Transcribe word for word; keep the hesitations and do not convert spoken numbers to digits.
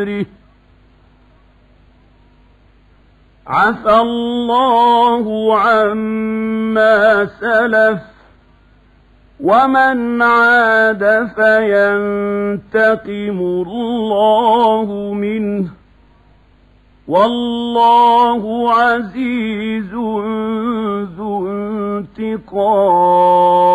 عفى الله عما سلف ومن عاد فينتقم الله منه والله عزيز ذو انتقام.